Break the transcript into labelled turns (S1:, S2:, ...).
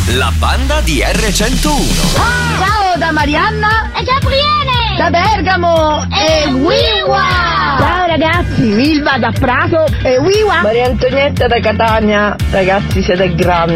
S1: la banda di R101.
S2: Ciao da Marianna
S3: e Gabriele,
S2: da Bergamo e Wiwa.
S4: Ciao ragazzi, Milva da Prato e Wiwa.
S5: Maria Antonietta da Catania, ragazzi siete grandi.